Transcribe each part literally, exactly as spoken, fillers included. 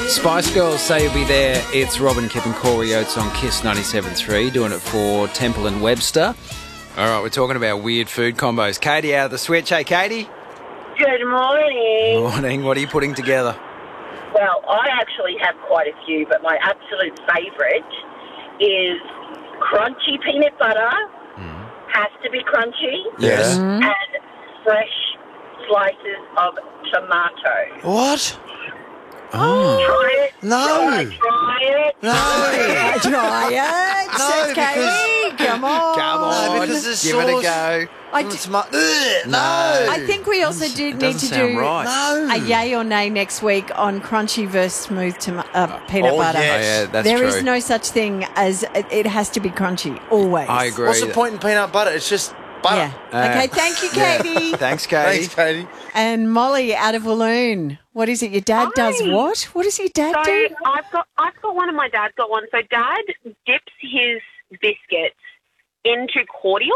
Spice Girls say you'll be there. It's Robin, Kip and Corey Oates on Kiss ninety-seven point three, doing it for Temple and Webster. All right, we're talking about weird food combos. Katie out of the switch. Hey, Katie. Good morning. Morning. What are you putting together? Well, I actually have quite a few, but my absolute favourite is crunchy peanut butter. Mm. Has to be crunchy. Yes. Mm. And fresh slices of tomato. What? Oh. Try it. No. Try, try it. No. Try it, No, says Katie. Come on. Come on. No, because the Give it a sauce- go. I, Mm, d- it's mu- Ugh, no. I think we also do It need doesn't to sound do right. No. a yay or nay next week on crunchy versus smooth tom- uh, peanut Oh, butter. yes. Oh, yeah, that's There true. is no such thing as it, it has to be crunchy, always. I agree. What's the point in peanut butter? It's just butter. Yeah. Uh, okay, thank you, Katie. Thanks, Katie. Thanks, Katie. And Molly out of Walloon. What is it? Your dad does Hi. what? What does your dad So do? I've got I've got one and my dad's got one. So Dad dips his biscuits into cordial.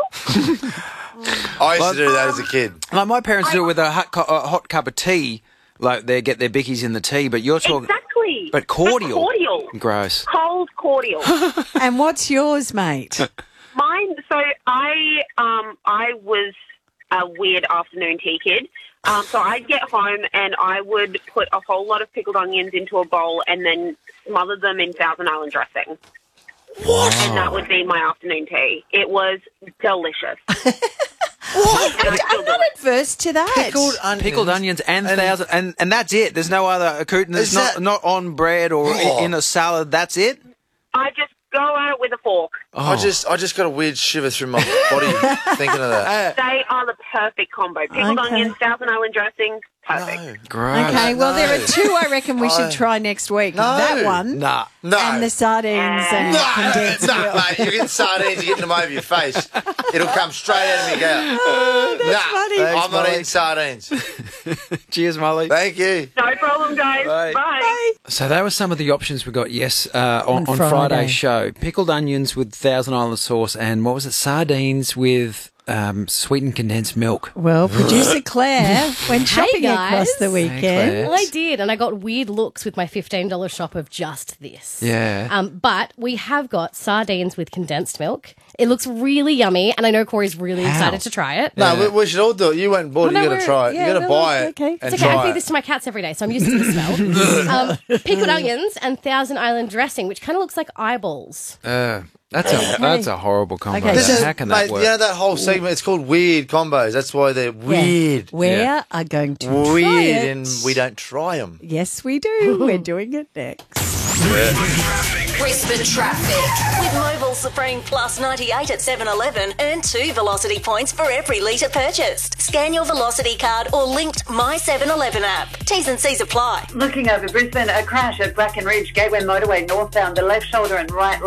I used to do that as a kid. Like my parents do it with a hot, cu- a hot cup of tea. Like they get their bickies in the tea, but you're talking. Exactly. But cordial. cordial. Gross. Cold cordial. And what's yours, mate? Mine. So I um I was a weird afternoon tea kid. Um, so I'd get home and I would put a whole lot of pickled onions into a bowl and then smother them in Thousand Island dressing. What? And that would be my afternoon tea. It was delicious. What? And I still I'm do not it. adverse to that. Pickled onions. Pickled onions and, And- thousand, and and that's it. There's no other accoutrement. It's Is not that- not on bread or i- Oh. in a salad. That's it. I just go at it with a fork. I just, I just got a weird shiver through my body thinking of that. They are the perfect combo. Pickled Okay. onions, Thousand Island dressing, perfect. No. Gross. Okay, well, there are No. two I reckon we should No. try next week. No. That one Nah. No. and the sardines and No, condensed no, milk. mate, you're getting sardines, you're getting them over your face. It'll come straight out of your gut. Oh, that's nah, funny. Thanks, I'm not Molly. eating sardines. Cheers, Molly. Thank you. No problem, guys. Bye. Bye. So that was some of the options we got, yes, uh, on, On on, Friday. Friday's show. Pickled onions with Thousand Island sauce and, what was it, sardines with um, sweetened condensed milk. Well, producer Claire went shopping guys. across the Claire. weekend. Well, I did, and I got weird looks with my fifteen dollars shop of just this. Yeah. Um, but we have got sardines with condensed milk. It looks really yummy, and I know Corey's really How? excited to try it. No, we, we should all do it. You went and bought it. Well, You no, got to we're- try it. yeah, you got to no, buy it okay. and It's okay, I try feed it. this to my cats every day, so I'm used to the smell. um, pickled onions and Thousand Island dressing, which kind of looks like eyeballs. Uh, that's a that's a horrible combo. Okay. This though. is, How can mate, that work? you know that whole segment? It's called weird combos. That's why they're weird. We Yeah. are going to Weird, try it. and we don't try them. Yes, we do. We're doing it next. Brisbane traffic. With Mobile Supreme Plus ninety-eight at seven eleven, earn two Velocity points for every litre purchased. Scan your Velocity card or linked My seven eleven app. T's and C's apply. Looking over Brisbane, a crash at Bracken Ridge, Gateway Motorway northbound, the left shoulder and right